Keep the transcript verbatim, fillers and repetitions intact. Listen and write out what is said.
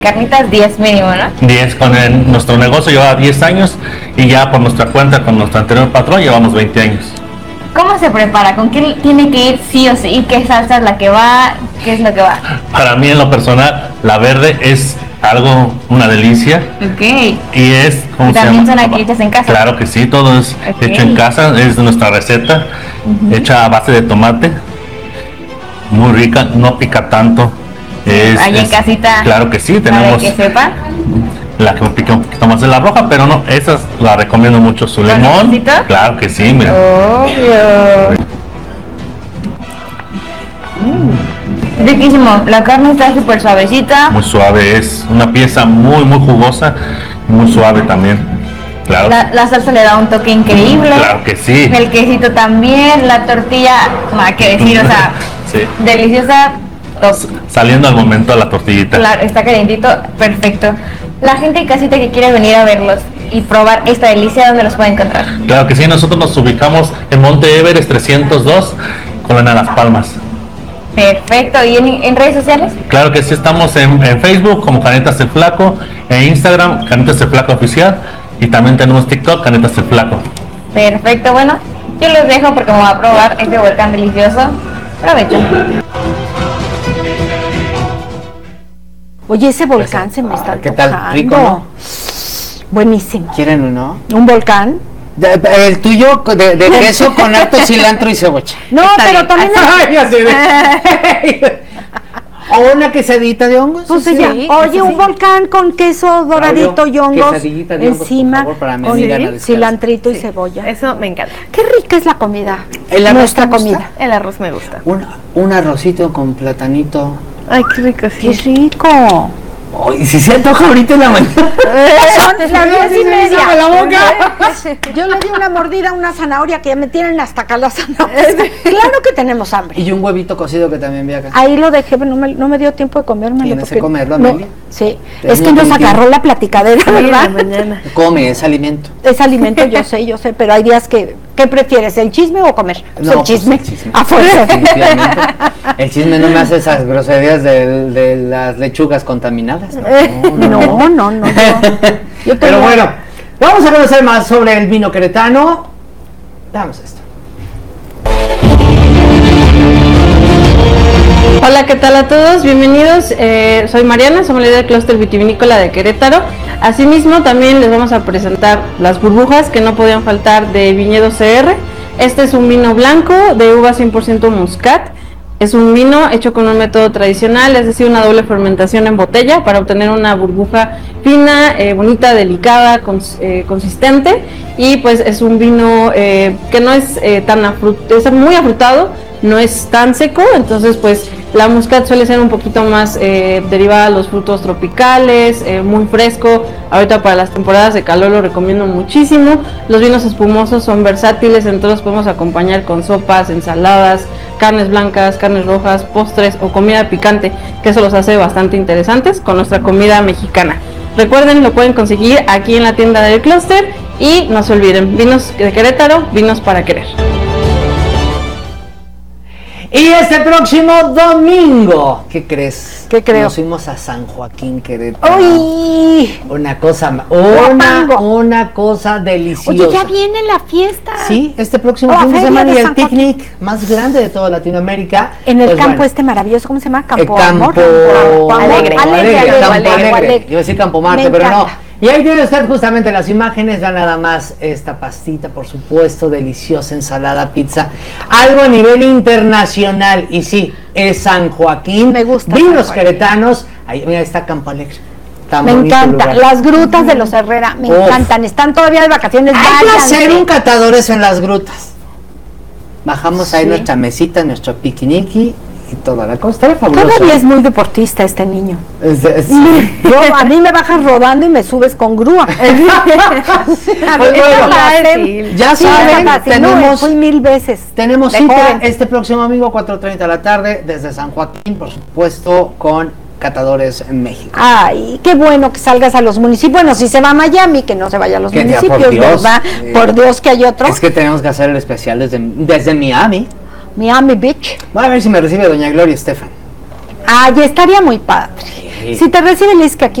Carnitas diez mínimo, ¿no? diez, con el, nuestro negocio lleva diez años y ya por nuestra cuenta con nuestro anterior patrón llevamos veinte años. ¿Cómo se prepara? ¿Con qué tiene que ir sí o sí? ¿Qué salsa es la que va? ¿Qué es lo que va? Para mí en lo personal, la verde es algo, una delicia. Ok. Y es, ¿cómo ¿Y se también llama? son aquí hechas en casa? Claro que sí, todo es Okay. hecho en casa, es de nuestra receta, uh-huh. hecha a base de tomate, muy rica, no pica tanto. Es, Ahí en es, casita. Claro que sí, tenemos. Para que sepa. La que me pica un poquito más de la roja, pero no, esas la recomiendo mucho. Su limón. Claro que sí, mira. Obvio. Mm. Riquísimo. La carne está súper suavecita. Muy suave, es una pieza muy, muy jugosa, muy suave también. Claro. La, la salsa le da un toque increíble. Claro que sí. El quesito también, la tortilla, nada que decir, o sea, sí. deliciosa. Top. Saliendo al momento a la tortillita. Claro, está calientito, perfecto. La gente en casita que quiere venir a verlos y probar esta delicia, ¿dónde los puede encontrar? Claro que sí, nosotros nos ubicamos en Monte Everest trescientos dos, Colonia Las Palmas. Perfecto, ¿y en, en redes sociales? Claro que sí, estamos en, en Facebook como Canetas el Flaco, en Instagram Canetas el Flaco Oficial y también tenemos TikTok Canetas el Flaco. Perfecto, bueno, yo los dejo porque me voy a probar este volcán delicioso. Provecho. Oye, ese volcán pues, se me está ¿qué tal? Rico, ¿no? Buenísimo. ¿Quieren uno? ¿Un volcán? De, el tuyo de, de queso con harto cilantro y cebolla. No, está pero bien. También Ay, así de... ¿O una quesadita de hongos? Pues sí, ya. Oye, sí. Un volcán con queso doradito y hongos de encima, hongos, por favor, con sí, cilantrito sí. y cebolla. Eso me encanta. Qué rica es la comida. ¿El Nuestra comida. El arroz me gusta. Un, un arrocito con platanito. Ay, qué rico, sí. Qué rico. Oh, y si se antoja ahorita en la mañana. Son las diez y media. La boca. Yo le di una mordida a una zanahoria que ya me tienen hasta acá las zanahorias. Claro que tenemos hambre. Y un huevito cocido que también vi acá. Ahí lo dejé, pero no me, no me dio tiempo de comérmelo. ¿Tienes que comerlo, Amelia? No, sí, es que nos agarró la platicadera, ¿verdad? Mañana. Come, es alimento. Es alimento, yo sé, yo sé, pero hay días que, ¿qué prefieres, el chisme o comer? No, el chisme, pues el chisme. a fuerza. El chisme no me hace esas groserías de, de las lechugas contaminadas. No, no, no. no, no yo, yo pero bueno, vamos a conocer más sobre el vino queretano. Veamos esto. Hola, ¿qué tal a todos? Bienvenidos, eh, soy Mariana, sommelier del Clúster Vitivinícola de Querétaro. Asimismo, también les vamos a presentar las burbujas que no podían faltar de Viñedo C R. Este es un vino blanco de uva cien por ciento muscat. Es un vino hecho con un método tradicional, es decir, una doble fermentación en botella para obtener una burbuja fina, eh, bonita, delicada, cons eh, consistente. Y pues es un vino eh, que no es eh, tan afrutado, es muy afrutado, no es tan seco, entonces pues la muscat suele ser un poquito más eh, derivada de los frutos tropicales, eh, muy fresco. Ahorita para las temporadas de calor lo recomiendo muchísimo. Los vinos espumosos son versátiles, entonces los podemos acompañar con sopas, ensaladas, carnes blancas, carnes rojas, postres o comida picante, que eso los hace bastante interesantes con nuestra comida mexicana. Recuerden, lo pueden conseguir aquí en la tienda del Clúster y no se olviden, vinos de Querétaro, vinos para querer. Y este próximo domingo, ¿qué crees? ¿Qué creo? Nos fuimos a San Joaquín, Querétaro. ¡Uy! Una cosa, una, una cosa deliciosa. Oye, ya viene la fiesta. Sí, este próximo fin de semana y el picnic más grande de toda Latinoamérica. En el pues campo bueno, este maravilloso, ¿cómo se llama? Campo el campo Amor. Campo Alegre. Alegre. Alegre, Alegre, Campo Alegre, Alegre. Alegre. Iba a decir Campo Marte, Me pero no. encanta. Y ahí tiene usted justamente las imágenes, vean nada más esta pastita, por supuesto, deliciosa ensalada, pizza, algo a nivel internacional, y sí, es San Joaquín, me gusta vinos queretanos, ahí mira, está Campo Alegre. Está me encanta, lugar. Las grutas de los Herrera, me Uf. encantan, están todavía de vacaciones. Hay que hacer un catadores en las grutas. Bajamos sí. ahí nuestra mesita, nuestro piquiniqui y toda la cosa. Está fabuloso. Todavía es muy deportista este niño. Es, es, Yo, a mí me bajas rodando y me subes con grúa. Pues bueno, ya sí, saben, tenemos, no, fui mil veces. Tenemos cita este próximo domingo, cuatro treinta de la tarde, desde San Joaquín, por supuesto, con Catadores en México. Ay, qué bueno que salgas a los municipios. Bueno, si se va a Miami, que no se vaya a los que municipios, por Dios, ¿verdad? Eh, por Dios que hay otro. Es que tenemos que hacer el especial desde, desde Miami. Miami Beach. Voy a ver si me recibe doña Gloria Estefan. Ah, ya estaría muy padre. Si te recibe el I S C aquí